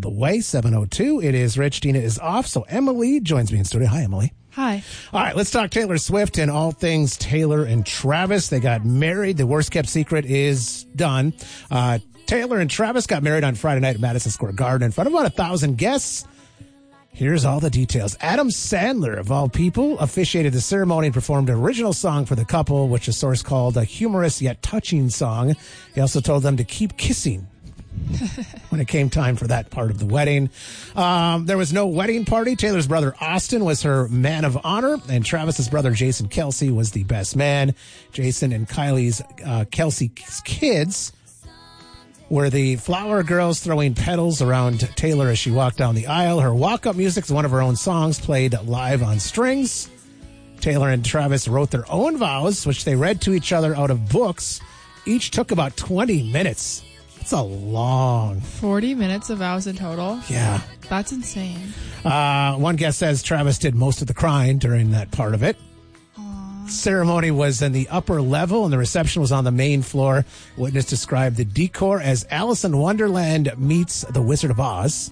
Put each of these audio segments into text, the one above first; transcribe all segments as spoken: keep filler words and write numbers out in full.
the way, seven oh two. It is Rich. Dina is off, so Emily joins me in studio. Hi, Emily. Hi. All right, let's talk Taylor Swift and all things Taylor and Travis. They got married. The worst kept secret is done. Uh, Taylor and Travis got married on Friday night at Madison Square Garden in front of about a thousand guests. Here's all the details. Adam Sandler, of all people, officiated the ceremony and performed an original song for the couple, which a source called a humorous yet touching song. He also told them to keep kissing when it came time for that part of the wedding. Um, there was no wedding party. Taylor's brother Austin was her man of honor, and Travis's brother Jason Kelce was the best man. Jason and Kylie's uh, Kelce's kids were the flower girls throwing petals around Taylor as she walked down the aisle. Her walk-up music is one of her own songs played live on strings. Taylor and Travis wrote their own vows, which they read to each other out of books. Each took about twenty minutes. That's a long... forty minutes of vows in total? Yeah. That's insane. Uh, one guest says Travis did most of the crying during that part of it. Ceremony was in the upper level and the reception was on the main floor. Witness described the decor as Alice in Wonderland meets The Wizard of Oz.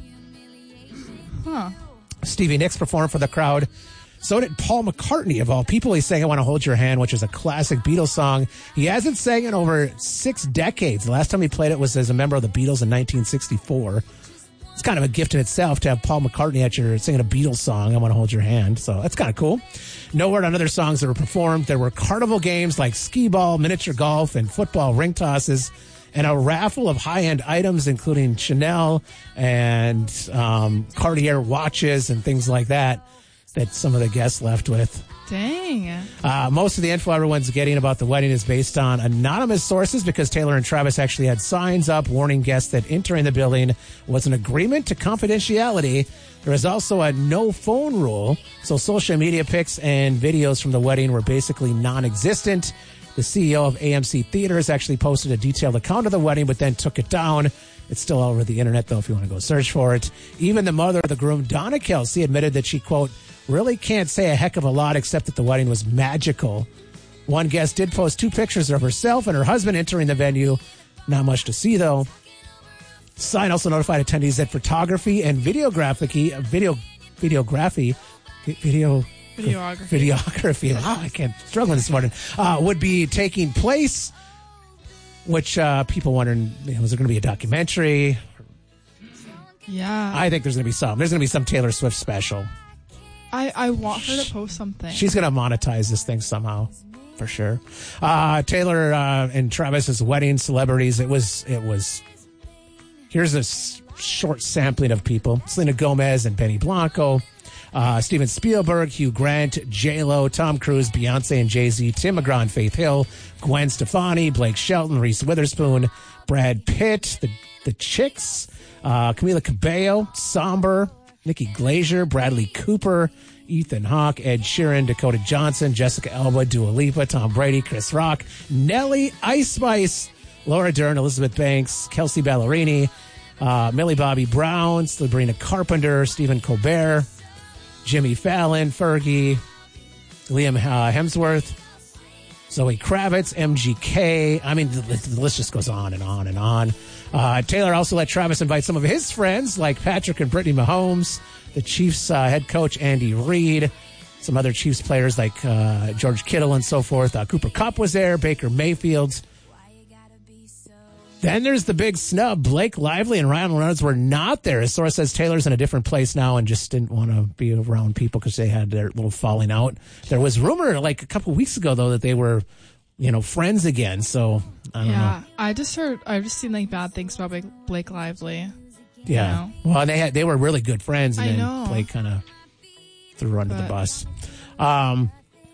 Huh. Stevie Nicks performed for the crowd. So did Paul McCartney, of all people. He sang I Want to Hold Your Hand, which is a classic Beatles song. He hasn't sang in over six decades. The last time he played it was as a member of the Beatles in nineteen sixty-four. It's kind of a gift in itself to have Paul McCartney at your singing a Beatles song, I Want to Hold Your Hand. So that's kind of cool. No word on other songs that were performed. There were carnival games like skee ball, miniature golf, and football ring tosses, and a raffle of high-end items, including Chanel and um, Cartier watches and things like that, that some of the guests left with. Dang. Uh, most of the info everyone's getting about the wedding is based on anonymous sources because Taylor and Travis actually had signs up warning guests that entering the building was an agreement to confidentiality. There is also a no phone rule, so social media pics and videos from the wedding were basically non-existent. The C E O of A M C Theaters actually posted a detailed account of the wedding, but then took it down. It's still all over the internet, though, if you want to go search for it. Even the mother of the groom, Donna Kelce, admitted that she, quote, really can't say a heck of a lot except that the wedding was magical. One guest did post two pictures of herself and her husband entering the venue. Not much to see, though. Sign also notified attendees that photography and videography, video, videography, video, Videography. videography. Wow, I can't struggling this morning. Uh, would be taking place, which uh, people wondering, you know, is there going to be a documentary? Yeah. I think there's going to be some. There's going to be some Taylor Swift special. I, I want her to post something. She's going to monetize this thing somehow, for sure. Uh, Taylor uh, and Travis's wedding celebrities. It was, it was, here's a s- short sampling of people. Selena Gomez and Benny Blanco. Uh, Steven Spielberg, Hugh Grant, J-Lo, Tom Cruise, Beyonce and Jay-Z, Tim McGraw and Faith Hill, Gwen Stefani, Blake Shelton, Reese Witherspoon, Brad Pitt, the, the Chicks, uh, Camila Cabello, Somber, Nikki Glaser, Bradley Cooper, Ethan Hawke, Ed Sheeran, Dakota Johnson, Jessica Alba, Dua Lipa, Tom Brady, Chris Rock, Nelly, Ice Spice, Laura Dern, Elizabeth Banks, Kelsey Ballerini, uh, Millie Bobby Brown, Sabrina Carpenter, Stephen Colbert, Jimmy Fallon, Fergie, Liam uh, Hemsworth, Zoe Kravitz, M G K. I mean, the, the list just goes on and on and on. Uh, Taylor also let Travis invite some of his friends like Patrick and Brittany Mahomes, the Chiefs uh, head coach Andy Reid, some other Chiefs players like uh, George Kittle and so forth. Uh, Cooper Kupp was there, Baker Mayfield. Then there's the big snub. Blake Lively and Ryan Reynolds were not there. His source says Taylor's in a different place now and just didn't want to be around people because they had their little falling out. There was rumor like a couple weeks ago, though, that they were, you know, friends again. So, I don't yeah, know. I just heard, I've just seen like bad things about Blake, Blake Lively. Yeah. You know? Well, they had, they were really good friends. And I then know. Blake kind of threw her under But- the bus. Um,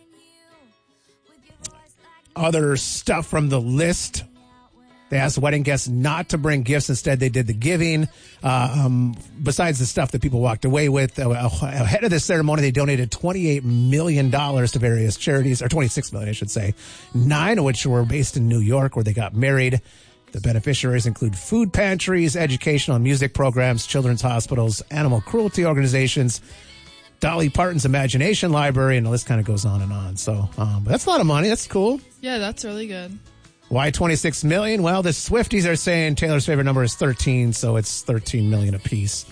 other stuff from the list. They asked wedding guests not to bring gifts. Instead, they did the giving. Uh, um, besides the stuff that people walked away with, uh, ahead of the ceremony, they donated twenty-eight million dollars to various charities, or twenty-six million dollars, I should say, nine of which were based in New York, where they got married. The beneficiaries include food pantries, educational and music programs, children's hospitals, animal cruelty organizations, Dolly Parton's Imagination Library, and the list kind of goes on and on. So um, but that's a lot of money. That's cool. Yeah, that's really good. Why twenty-six million dollars? Well, the Swifties are saying Taylor's favorite number is thirteen, so it's thirteen million dollars apiece.